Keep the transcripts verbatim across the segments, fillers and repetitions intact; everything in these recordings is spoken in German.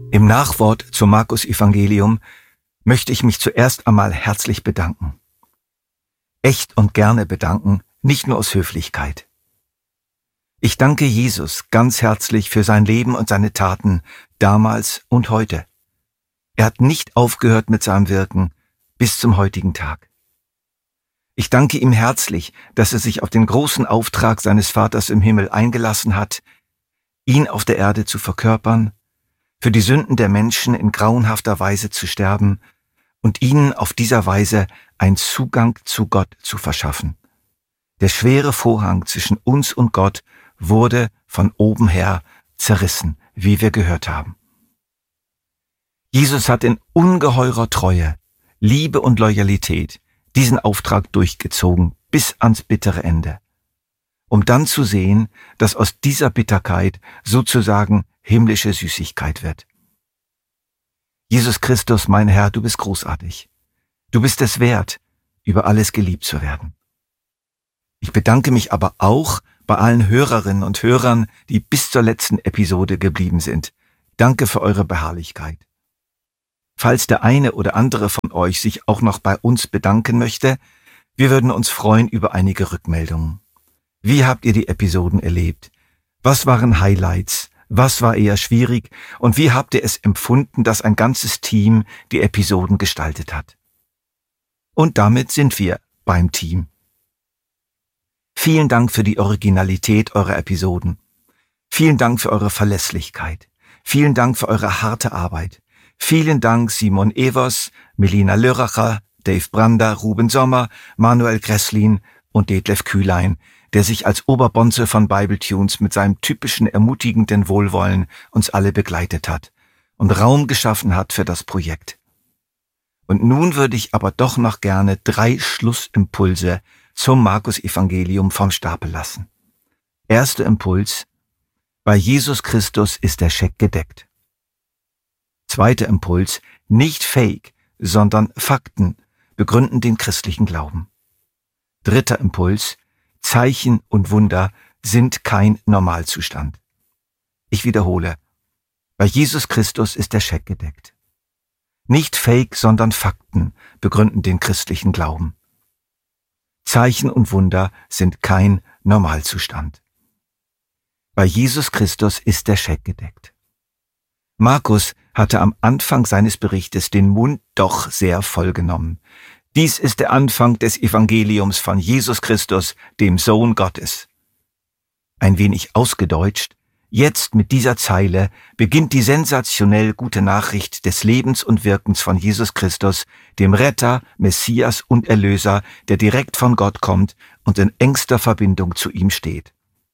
Im Nachwort zum Markus-Evangelium möchte ich mich zuerst einmal herzlich bedanken. Echt und gerne bedanken, nicht nur aus Höflichkeit. Ich danke Jesus ganz herzlich für sein Leben und seine Taten damals und heute. Er hat nicht aufgehört mit seinem Wirken bis zum heutigen Tag. Ich danke ihm herzlich, dass er sich auf den großen Auftrag seines Vaters im Himmel eingelassen hat, ihn auf der Erde zu verkörpern, für die Sünden der Menschen in grauenhafter Weise zu sterben und ihnen auf dieser Weise einen Zugang zu Gott zu verschaffen. Der schwere Vorhang zwischen uns und Gott wurde von oben her zerrissen, wie wir gehört haben. Jesus hat in ungeheurer Treue, Liebe und Loyalität diesen Auftrag durchgezogen bis ans bittere Ende, um dann zu sehen, dass aus dieser Bitterkeit sozusagen himmlische Süßigkeit wird. Jesus Christus, mein Herr, du bist großartig. Du bist es wert, über alles geliebt zu werden. Ich bedanke mich aber auch bei allen Hörerinnen und Hörern, die bis zur letzten Episode geblieben sind. Danke für eure Beharrlichkeit. Falls der eine oder andere von euch sich auch noch bei uns bedanken möchte, wir würden uns freuen über einige Rückmeldungen. Wie habt ihr die Episoden erlebt? Was waren Highlights? Was war eher schwierig? Und wie habt ihr es empfunden, dass ein ganzes Team die Episoden gestaltet hat? Und damit sind wir beim Team. Vielen Dank für die Originalität eurer Episoden. Vielen Dank für eure Verlässlichkeit. Vielen Dank für eure harte Arbeit. Vielen Dank Simon Evers, Melina Lörracher, Dave Brander, Ruben Sommer, Manuel Gresslin und Detlef Kühlein, der sich als Oberbonze von Bibletunes mit seinem typischen ermutigenden Wohlwollen uns alle begleitet hat und Raum geschaffen hat für das Projekt. Und nun würde ich aber doch noch gerne drei Schlussimpulse zum Markus-Evangelium vom Stapel lassen. Erster Impuls: Bei Jesus Christus ist der Scheck gedeckt. Zweiter Impuls: Nicht Fake, sondern Fakten begründen den christlichen Glauben. Dritter Impuls: Zeichen und Wunder sind kein Normalzustand. Ich wiederhole: Bei Jesus Christus ist der Scheck gedeckt. Nicht Fake, sondern Fakten begründen den christlichen Glauben. Zeichen und Wunder sind kein Normalzustand. Bei Jesus Christus ist der Scheck gedeckt. Markus hatte am Anfang seines Berichtes den Mund doch sehr voll genommen. Dies ist der Anfang des Evangeliums von Jesus Christus, dem Sohn Gottes. Ein wenig ausgedeutscht, jetzt mit dieser Zeile beginnt die sensationell gute Nachricht des Lebens und Wirkens von Jesus Christus, dem Retter, Messias und Erlöser, der direkt von Gott kommt und in engster Verbindung zu ihm steht.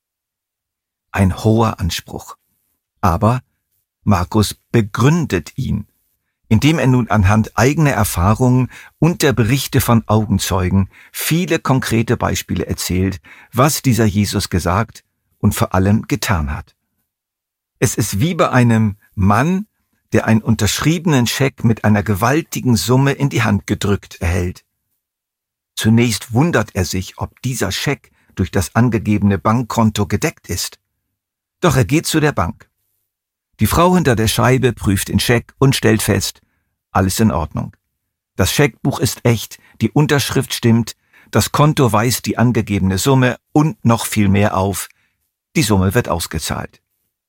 Ein hoher Anspruch. Aber Markus begründet ihn, indem er nun anhand eigener Erfahrungen und der Berichte von Augenzeugen viele konkrete Beispiele erzählt, was dieser Jesus gesagt und vor allem getan hat. Es ist wie bei einem Mann, der einen unterschriebenen Scheck mit einer gewaltigen Summe in die Hand gedrückt erhält. Zunächst wundert er sich, ob dieser Scheck durch das angegebene Bankkonto gedeckt ist. Doch er geht zu der Bank. Die Frau hinter der Scheibe prüft den Scheck und stellt fest: Alles in Ordnung. Das Scheckbuch ist echt, die Unterschrift stimmt, das Konto weist die angegebene Summe und noch viel mehr auf. Die Summe wird ausgezahlt.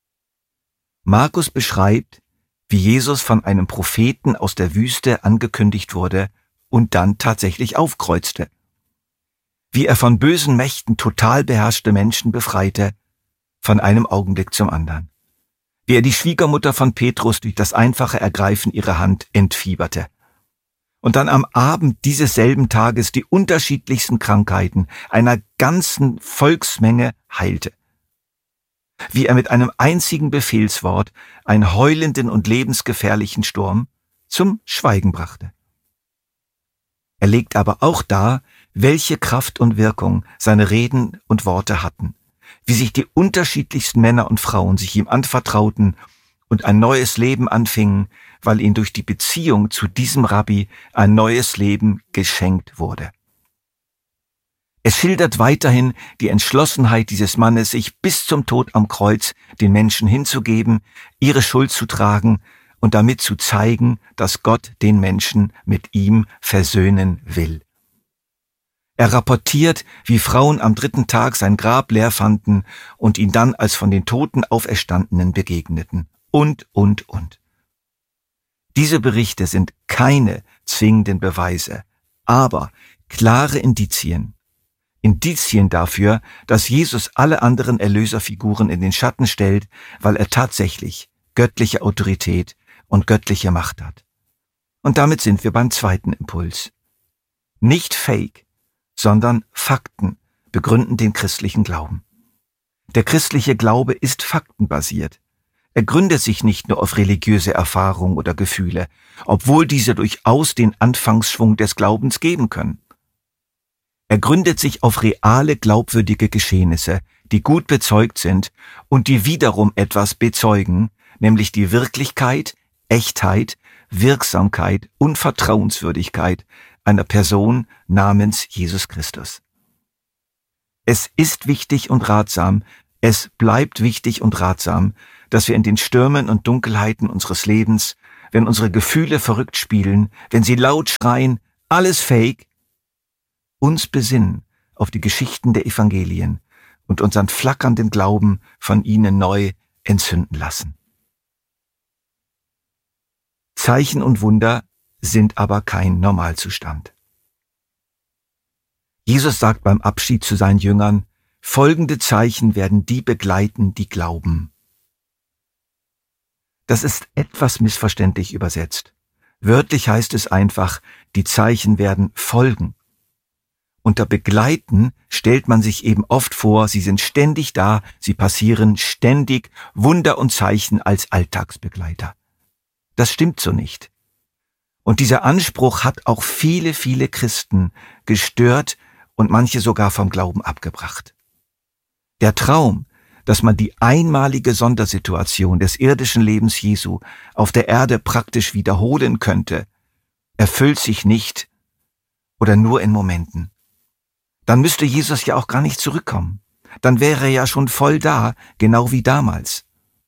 Markus beschreibt, wie Jesus von einem Propheten aus der Wüste angekündigt wurde und dann tatsächlich aufkreuzte. Wie er von bösen Mächten total beherrschte Menschen befreite, von einem Augenblick zum anderen. Wie er die Schwiegermutter von Petrus durch das einfache Ergreifen ihrer Hand entfieberte. Und dann am Abend dieses selben Tages die unterschiedlichsten Krankheiten einer ganzen Volksmenge heilte. Wie er mit einem einzigen Befehlswort einen heulenden und lebensgefährlichen Sturm zum Schweigen brachte. Er legt aber auch dar, welche Kraft und Wirkung seine Reden und Worte hatten, wie sich die unterschiedlichsten Männer und Frauen sich ihm anvertrauten und ein neues Leben anfingen, weil ihnen durch die Beziehung zu diesem Rabbi ein neues Leben geschenkt wurde. Es schildert weiterhin die Entschlossenheit dieses Mannes, sich bis zum Tod am Kreuz den Menschen hinzugeben, ihre Schuld zu tragen und damit zu zeigen, dass Gott den Menschen mit ihm versöhnen will. Er rapportiert, wie Frauen am dritten Tag sein Grab leer fanden und ihn dann als von den Toten Auferstandenen begegneten. Und, und, und. Diese Berichte sind keine zwingenden Beweise, aber klare Indizien. Indizien dafür, dass Jesus alle anderen Erlöserfiguren in den Schatten stellt, weil er tatsächlich göttliche Autorität und göttliche Macht hat. Und damit sind wir beim zweiten Impuls. Nicht Fake, sondern Fakten begründen den christlichen Glauben. Der christliche Glaube ist faktenbasiert. Er gründet sich nicht nur auf religiöse Erfahrung oder Gefühle, obwohl diese durchaus den Anfangsschwung des Glaubens geben können. Er gründet sich auf reale, glaubwürdige Geschehnisse, die gut bezeugt sind und die wiederum etwas bezeugen, nämlich die Wirklichkeit, Echtheit, Wirksamkeit und Vertrauenswürdigkeit einer Person namens Jesus Christus. Es ist wichtig und ratsam, es bleibt wichtig und ratsam, dass wir in den Stürmen und Dunkelheiten unseres Lebens, wenn unsere Gefühle verrückt spielen, wenn sie laut schreien, alles Fake, uns besinnen auf die Geschichten der Evangelien und unseren flackernden Glauben von ihnen neu entzünden lassen. Zeichen und Wunder sind aber kein Normalzustand. Jesus sagt beim Abschied zu seinen Jüngern, folgende Zeichen werden die begleiten, die glauben. Das ist etwas missverständlich übersetzt. Wörtlich heißt es einfach, die Zeichen werden folgen. Unter Begleiten stellt man sich eben oft vor, sie sind ständig da, sie passieren ständig, Wunder und Zeichen als Alltagsbegleiter. Das stimmt so nicht. Und dieser Anspruch hat auch viele, viele Christen gestört und manche sogar vom Glauben abgebracht. Der Traum, dass man die einmalige Sondersituation des irdischen Lebens Jesu auf der Erde praktisch wiederholen könnte, erfüllt sich nicht oder nur in Momenten. Dann müsste Jesus ja auch gar nicht zurückkommen. Dann wäre er ja schon voll da, genau wie damals.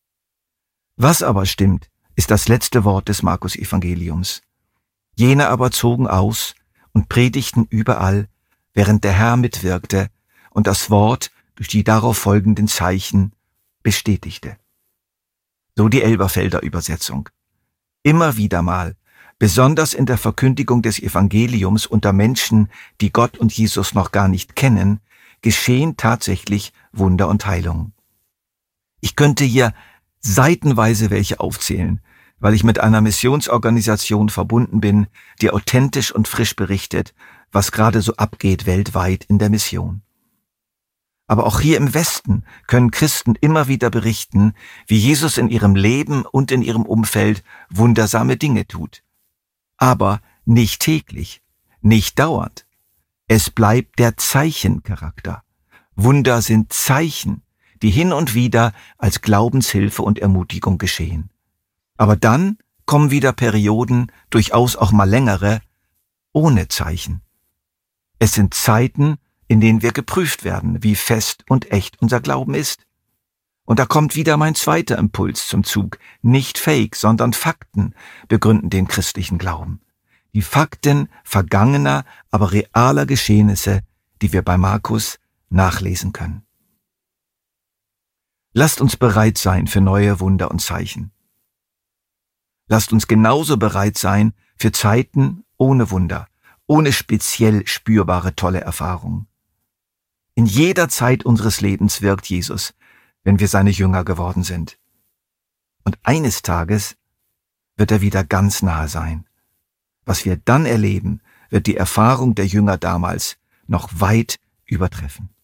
Was aber stimmt, ist das letzte Wort des Markus-Evangeliums. Jene aber zogen aus und predigten überall, während der Herr mitwirkte und das Wort durch die darauf folgenden Zeichen bestätigte. So die Elberfelder Übersetzung. Immer wieder mal, besonders in der Verkündigung des Evangeliums unter Menschen, die Gott und Jesus noch gar nicht kennen, geschehen tatsächlich Wunder und Heilungen. Ich könnte hier seitenweise welche aufzählen, weil ich mit einer Missionsorganisation verbunden bin, die authentisch und frisch berichtet, was gerade so abgeht weltweit in der Mission. Aber auch hier im Westen können Christen immer wieder berichten, wie Jesus in ihrem Leben und in ihrem Umfeld wundersame Dinge tut. Aber nicht täglich, nicht dauernd. Es bleibt der Zeichencharakter. Wunder sind Zeichen, die hin und wieder als Glaubenshilfe und Ermutigung geschehen. Aber dann kommen wieder Perioden, durchaus auch mal längere, ohne Zeichen. Es sind Zeiten, in denen wir geprüft werden, wie fest und echt unser Glauben ist. Und da kommt wieder mein zweiter Impuls zum Zug. Nicht Fake, sondern Fakten begründen den christlichen Glauben. Die Fakten vergangener, aber realer Geschehnisse, die wir bei Markus nachlesen können. Lasst uns bereit sein für neue Wunder und Zeichen. Lasst uns genauso bereit sein für Zeiten ohne Wunder, ohne speziell spürbare tolle Erfahrungen. In jeder Zeit unseres Lebens wirkt Jesus, wenn wir seine Jünger geworden sind. Und eines Tages wird er wieder ganz nahe sein. Was wir dann erleben, wird die Erfahrung der Jünger damals noch weit übertreffen.